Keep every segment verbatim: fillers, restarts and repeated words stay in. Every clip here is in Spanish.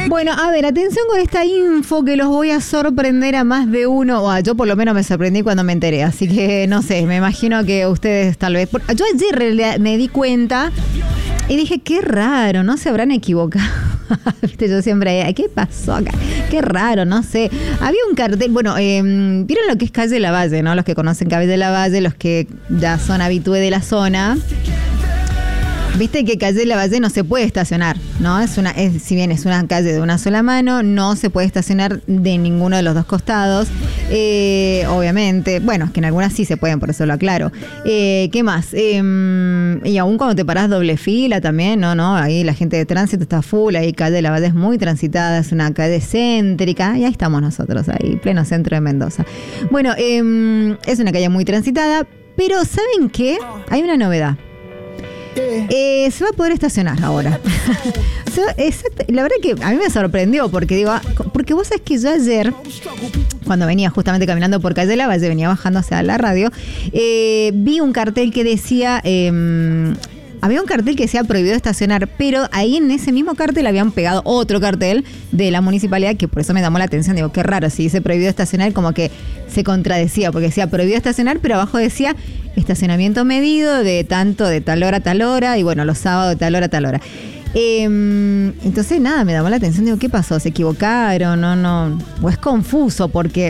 Bueno, a ver, atención con esta info que los voy a sorprender a más de uno. O yo por lo menos me sorprendí cuando me enteré, así que no sé, me imagino que ustedes tal vez... Yo ayer me di cuenta y dije, qué raro, no se habrán equivocado. Viste, yo siempre, ¿qué pasó acá? Qué raro, no sé. Había un cartel, bueno, eh, vieron lo que es Calle Lavalle, ¿no? Los que conocen Calle Lavalle, los que ya son habitué de la zona. Viste que Calle Lavalle no se puede estacionar, ¿no? Es una, es, si bien es una calle de una sola mano, no se puede estacionar de ninguno de los dos costados. Eh, obviamente, bueno, es que en algunas sí se pueden, por eso lo aclaro. Eh, ¿Qué más? Eh, y aún cuando te parás doble fila también, no, no, ahí la gente de tránsito está full, ahí Calle Lavalle es muy transitada, es una calle céntrica, y ahí estamos nosotros, ahí, pleno centro de Mendoza. Bueno, eh, es una calle muy transitada, pero ¿saben qué? Hay una novedad. Eh, se va a poder estacionar ahora. Se va, exacto, la verdad que a mí me sorprendió porque digo, porque vos sabés que yo ayer, cuando venía justamente caminando por Calle Lavalle, venía bajando hacia la radio, eh, vi un cartel que decía, eh, había un cartel que decía prohibido estacionar, pero ahí en ese mismo cartel habían pegado otro cartel de la municipalidad, que por eso me llamó la atención. Digo, qué raro, si dice prohibido estacionar, como que se contradecía, porque decía prohibido estacionar, pero abajo decía estacionamiento medido de tanto, de tal hora a tal hora, y bueno, los sábados de tal hora a tal hora. Eh, entonces, nada, me llamó la atención. Digo, ¿qué pasó? ¿Se equivocaron? No, no. O es confuso, porque...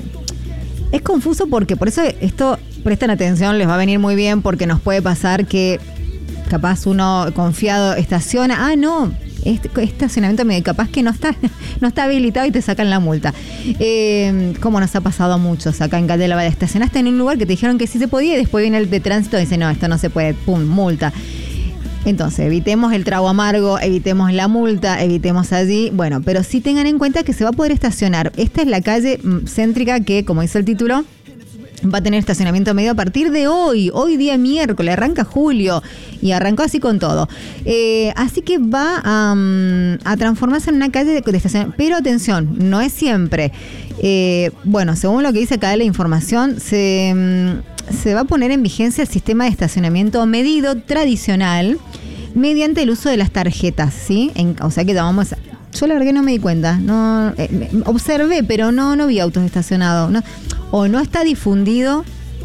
Es confuso porque, por eso esto, prestan atención, les va a venir muy bien, porque nos puede pasar que capaz uno confiado estaciona, ah, no, este estacionamiento medio, capaz que no está, no está habilitado y te sacan la multa. Eh, como nos ha pasado a muchos acá en Calle Lavalle, estacionaste en un lugar que te dijeron que sí se podía y después viene el de tránsito y dice, no, esto no se puede, pum, multa. Entonces, evitemos el trago amargo, evitemos la multa, evitemos allí. Bueno, pero sí tengan en cuenta que se va a poder estacionar. Esta es la calle céntrica que, como dice el título, va a tener estacionamiento medio a partir de hoy. Hoy día miércoles, arranca julio y arrancó así con todo. Eh, así que va a, um, a transformarse en una calle de, de estacionamiento. Pero atención, no es siempre. Eh, bueno, según lo que dice acá la información, se... Um, se va a poner en vigencia el sistema de estacionamiento medido tradicional mediante el uso de las tarjetas, ¿sí? En, o sea que llamamos... Yo la verdad que no me di cuenta, no eh, observé, pero no, no vi autos estacionados. No, o no está difundido,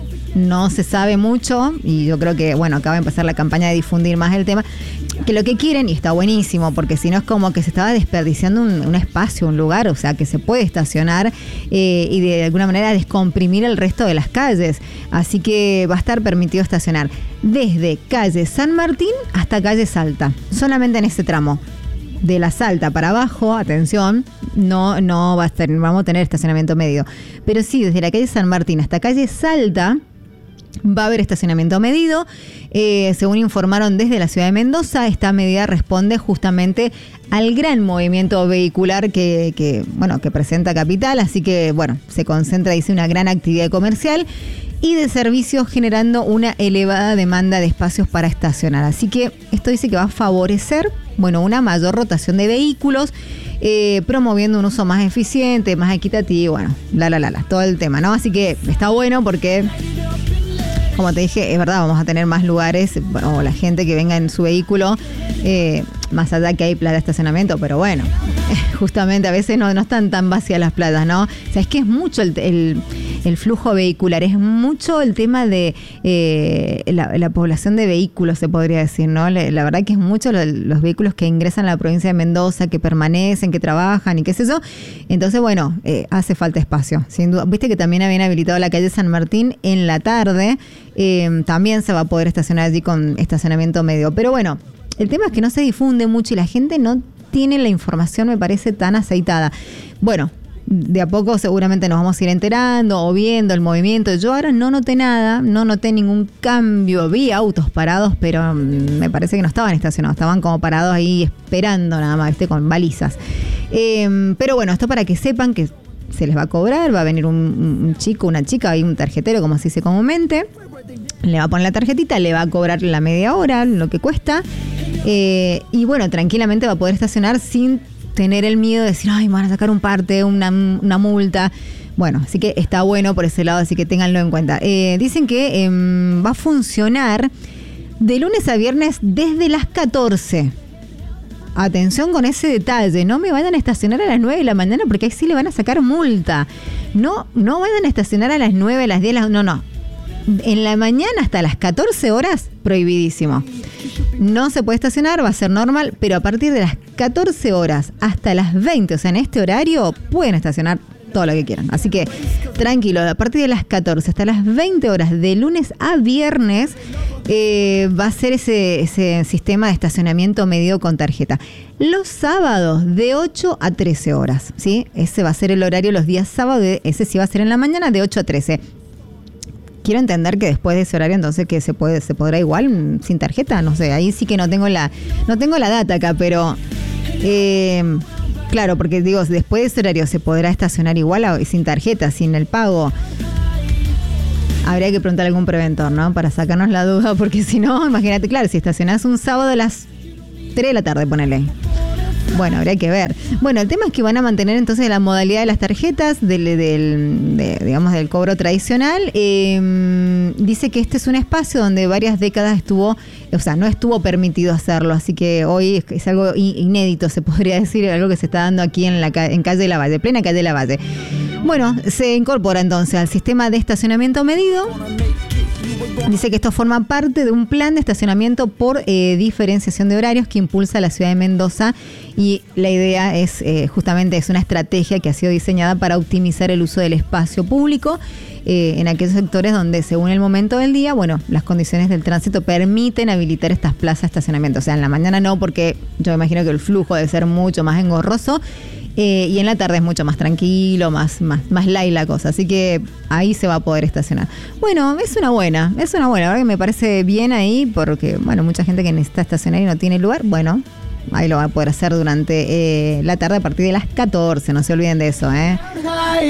no se sabe mucho, y yo creo que, bueno, acaba de empezar la campaña de difundir más el tema, que lo que quieren, y está buenísimo, porque si no es como que se estaba desperdiciando un, un espacio, un lugar, o sea, que se puede estacionar eh, y de alguna manera descomprimir el resto de las calles. Así que va a estar permitido estacionar desde calle San Martín hasta calle Salta, solamente en ese tramo. De la Salta para abajo, atención, no, no va a estar, vamos a tener estacionamiento medio. Pero sí, desde la calle San Martín hasta calle Salta va a haber estacionamiento medido. Eh, según informaron desde la ciudad de Mendoza, esta medida responde justamente al gran movimiento vehicular que, que, bueno, que presenta Capital. Así que, bueno, se concentra, dice, una gran actividad comercial y de servicios, generando una elevada demanda de espacios para estacionar. Así que esto dice que va a favorecer, bueno, una mayor rotación de vehículos, eh, promoviendo un uso más eficiente, más equitativo, bueno, la, la, la, la, todo el tema, ¿no? Así que está bueno porque, como te dije, es verdad, vamos a tener más lugares, o la gente que venga en su vehículo, eh, más allá que hay playa de estacionamiento, pero bueno, justamente a veces no, no están tan vacías las playas, ¿no? O sea, es que es mucho el, el, el flujo vehicular, es mucho el tema de eh, la, la población de vehículos, se podría decir, ¿no? La, la verdad que es mucho lo, los vehículos que ingresan a la provincia de Mendoza, que permanecen, que trabajan y qué sé yo. Entonces, bueno, eh, hace falta espacio, sin duda. Viste que también habían habilitado la calle San Martín en la tarde, eh, también se va a poder estacionar allí con estacionamiento medio. Pero bueno, el tema es que no se difunde mucho y la gente no tiene la información, me parece, tan aceitada. Bueno, de a poco seguramente nos vamos a ir enterando o viendo el movimiento. Yo ahora no noté nada, no noté ningún cambio. Vi autos parados, pero me parece que no estaban estacionados, estaban como parados ahí esperando nada más, ¿viste? Con balizas. Eh, pero bueno, esto para que sepan que se les va a cobrar, va a venir un, un chico, una chica, hay un tarjetero, como se dice comúnmente, le va a poner la tarjetita, le va a cobrar la media hora, lo que cuesta, eh, y bueno, tranquilamente va a poder estacionar sin tener el miedo de decir, ay, me van a sacar un parte, una, una multa. Bueno, así que está bueno por ese lado, así que ténganlo en cuenta. Eh, dicen que eh, va a funcionar de lunes a viernes desde las catorce. atención con ese detalle, no me vayan a estacionar a las nueve de la mañana porque ahí sí le van a sacar multa. No, no vayan a estacionar a las nueve, a las diez, no, no. En la mañana hasta las catorce horas, prohibidísimo. No se puede estacionar, va a ser normal, pero a partir de las catorce horas hasta las veinte, o sea, en este horario, pueden estacionar todo lo que quieran. Así que, tranquilo, a partir de las catorce hasta las veinte horas, de lunes a viernes, eh, va a ser ese, ese sistema de estacionamiento medido con tarjeta. Los sábados, de ocho a trece horas, ¿sí? Ese va a ser el horario los días sábados, ese sí va a ser en la mañana, de ocho a trece. Quiero entender que después de ese horario, entonces, que se puede, se podrá igual sin tarjeta, no sé, ahí sí que no tengo la, no tengo la data acá, pero eh, claro, porque digo, después de ese horario se podrá estacionar igual a, sin tarjeta, sin el pago. Habría que preguntar a algún preventor, ¿no? Para sacarnos la duda, porque si no, imagínate, claro, si estacionás un sábado a las tres de la tarde, ponele. Bueno, habría que ver. Bueno, el tema es que van a mantener entonces la modalidad de las tarjetas del, del de, digamos, del cobro tradicional. Eh, dice que este es un espacio donde varias décadas estuvo, o sea, no estuvo permitido hacerlo, así que hoy es, es algo inédito, se podría decir, algo que se está dando aquí en la en calle Lavalle, plena calle Lavalle. Bueno, se incorpora entonces al sistema de estacionamiento medido. Dice que esto forma parte de un plan de estacionamiento por eh, diferenciación de horarios que impulsa la ciudad de Mendoza, y la idea es eh, justamente es una estrategia que ha sido diseñada para optimizar el uso del espacio público eh, en aquellos sectores donde, según el momento del día, bueno, las condiciones del tránsito permiten habilitar estas plazas de estacionamiento. O sea, en la mañana no, porque yo me imagino que el flujo debe ser mucho más engorroso. Eh, y en la tarde es mucho más tranquilo, más, más, más light la cosa. Así que ahí se va a poder estacionar. Bueno, es una buena, es una buena. La verdad que me parece bien ahí, porque, bueno, mucha gente que necesita estacionar y no tiene lugar, bueno, ahí lo va a poder hacer durante eh, la tarde a partir de las catorce. No se olviden de eso, ¿eh?